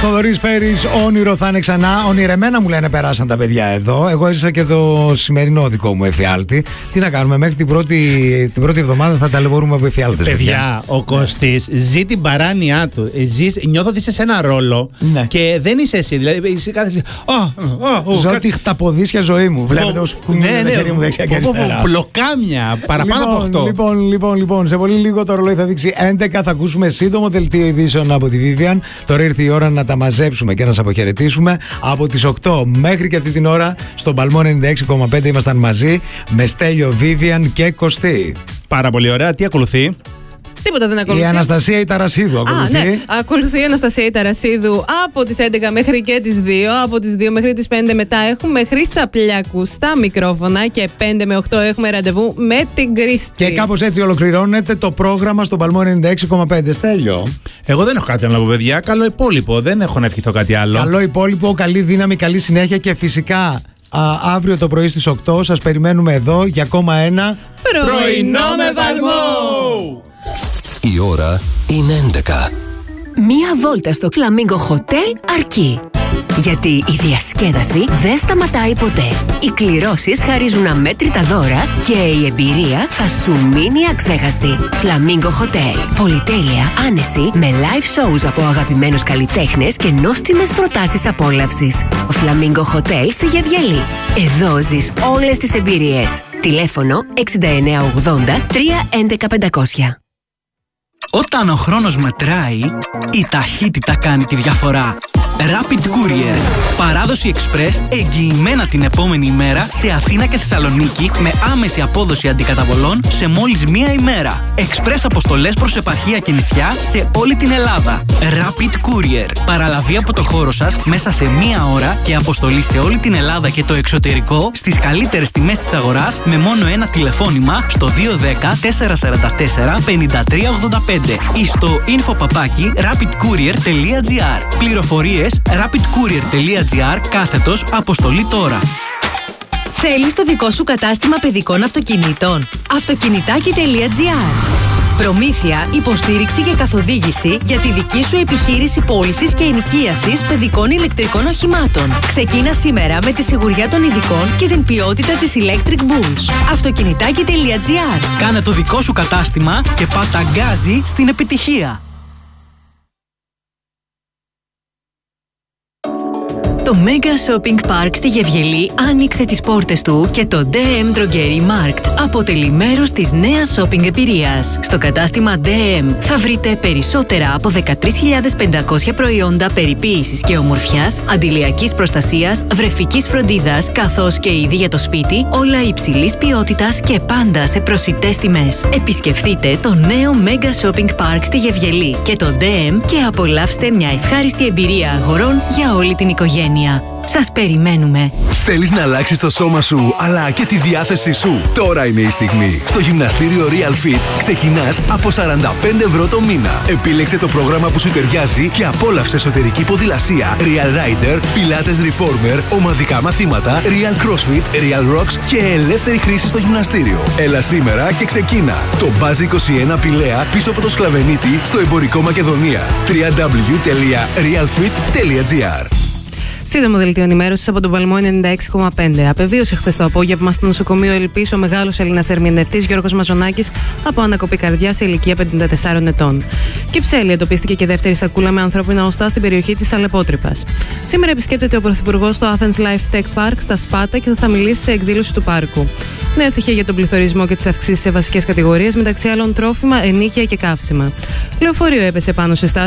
Θοδωρής Φέρης, όνειρο θα είναι ξανά. Ονειρεμένα μου λένε περάσαν τα παιδιά εδώ. Εγώ έζησα και το σημερινό δικό μου εφιάλτη. Τι να κάνουμε, μέχρι την πρώτη εβδομάδα θα ταλαιπωρούμε από εφιάλτες. Παιδιά, ο Κωστής ζει την παράνοιά του. Νιώθω ότι είσαι σε ένα ρόλο και δεν είσαι εσύ. Δηλαδή, είσαι κάθε. Ζω τη χταποδίσια ζωή μου. Βλέπετε όσο κουνιέται τα χέρια μου δεξιά και αριστερά. Μπλοκάμια, παραπάνω από 8. Λοιπόν, σε πολύ λίγο το ρολόι θα δείξει 11. Θα ακούσουμε σύντομο δελτίο ειδήσεων από τη Vivian. Τώρα ήρθε η ώρα να τα μαζέψουμε και να σας αποχαιρετήσουμε. Από τις 8 μέχρι και αυτή την ώρα στον Παλμό 96,5 ήμασταν μαζί με Στέλιο, Vivian και Κωστή. Πάρα πολύ ωραία. Τι ακολουθεί? Τίποτα δεν ακολουθεί. Η Αναστασία η Ταρασίδου ακολουθεί. Ναι. Ακολουθεί η Αναστασία η Ταρασίδου από τις 11 μέχρι και τις 2. Από τις 2 μέχρι τις 5 μετά έχουμε Χρύσα Πλιάκου στα μικρόφωνα. Και 5 με 8 έχουμε ραντεβού με την Κρίστη. Και κάπως έτσι ολοκληρώνεται το πρόγραμμα στον Παλμό 96,5. Στέλιο. Εγώ δεν έχω κάτι άλλο να πω, παιδιά. Καλό υπόλοιπο. Δεν έχω να ευχηθώ κάτι άλλο. Καλό υπόλοιπο, καλή δύναμη, καλή συνέχεια και φυσικά. Αύριο το πρωί στις 8 σας περιμένουμε εδώ για ακόμα ένα πρωινό με Παλμό. Η ώρα είναι 11. Μία βόλτα στο Flamingo Hotel αρκεί. Γιατί η διασκέδαση δεν σταματάει ποτέ. Οι κληρώσεις χαρίζουν αμέτρητα δώρα και η εμπειρία θα σου μείνει αξέχαστη. Flamingo Hotel. Πολυτέλεια, άνεση, με live shows από αγαπημένους καλλιτέχνες και νόστιμες προτάσεις απόλαυσης. Flamingo Hotel στη Γευγελή. Εδώ ζεις όλες τις εμπειρίες. Τηλέφωνο 6980 311 500. Όταν ο χρόνος μετράει, η ταχύτητα κάνει τη διαφορά. Rapid Courier. Παράδοση Express εγγυημένα την επόμενη ημέρα σε Αθήνα και Θεσσαλονίκη με άμεση απόδοση αντικαταβολών σε μόλις μία ημέρα. Express αποστολές προς επαρχία και νησιά σε όλη την Ελλάδα. Rapid Courier. Παραλαβή από το χώρο σας μέσα σε μία ώρα και αποστολή σε όλη την Ελλάδα και το εξωτερικό στις καλύτερες τιμές της αγοράς με μόνο ένα τηλεφώνημα στο 210 444 5385 ή στο info@rapidcourier.gr. Πληροφορίες rapidcourier.gr /αποστολή τώρα. Θέλεις το δικό σου κατάστημα παιδικών αυτοκινήτων? Αυτοκινητάκι.gr. Προμήθεια, υποστήριξη και καθοδήγηση για τη δική σου επιχείρηση πώλησης και ενοικίασης παιδικών ηλεκτρικών οχημάτων. Ξεκίνα σήμερα με τη σιγουριά των ειδικών και την ποιότητα της Electric Bulls. Αυτοκινητάκι.gr. Κάνε το δικό σου κατάστημα και πάτα γκάζι στην επιτυχία. Το Mega Shopping Park στη Γευγελή άνοιξε τις πόρτες του και το DM Drogerie Markt αποτελεί μέρος της νέας shopping εμπειρίας. Στο κατάστημα DM θα βρείτε περισσότερα από 13.500 προϊόντα περιποίησης και ομορφιάς, αντιλιακής προστασίας, βρεφικής φροντίδας, καθώς και είδη για το σπίτι, όλα υψηλής ποιότητας και πάντα σε προσιτές τιμές. Επισκεφτείτε το νέο Mega Shopping Park στη Γευγελή και το DM και απολαύστε μια ευχάριστη εμπειρία αγορών για όλη την οικογένεια. Σας περιμένουμε. Θέλεις να αλλάξεις το σώμα σου αλλά και τη διάθεσή σου? Τώρα είναι η στιγμή. Στο γυμναστήριο Real Fit ξεκινάς από 45 ευρώ το μήνα. Επίλεξε το πρόγραμμα που σου ταιριάζει και απόλαυσε εσωτερική ποδηλασία, Real Rider, Pilates Reformer, ομαδικά μαθήματα, Real CrossFit, Real Rocks και ελεύθερη χρήση στο γυμναστήριο. Έλα σήμερα και ξεκίνα. Το Buzz 21 Πηλαία πίσω από το Σκλαβενίτη στο εμπορικό Μακεδονία. www.realfit.gr. Σύντομο δελτίο ενημέρωσης από τον Παλμό 96,5. Απεβίωσε χθες το απόγευμα στο νοσοκομείο Ελπής ο μεγάλος Έλληνας ερμηνευτής Γιώργος Μαζονάκης από ανακοπή καρδιά σε ηλικία 54 ετών. Κυψέλη εντοπίστηκε και δεύτερη σακούλα με ανθρώπινα οστά στην περιοχή της Αλεπότρυπας. Σήμερα επισκέπτεται ο Πρωθυπουργός στο Athens Life Tech Park στα Σπάτα και θα μιλήσει σε εκδήλωση του πάρκου. Νέα στοιχεία για τον πληθωρισμό και τις αυξήσεις σε βασικές κατηγορίες, μεταξύ άλλων τρόφιμα, ενοίκια και καύσιμα. Λεωφορείο έπεσε πάνω σε στάση